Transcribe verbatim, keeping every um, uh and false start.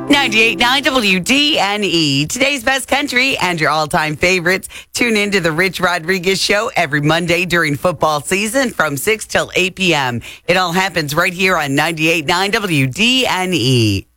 ninety-eight point nine W D N E, today's best country and your all-time favorites. Tune in to the Rich Rodriguez Show every Monday during football season from six till eight p.m. It all happens right here on ninety-eight point nine W D N E.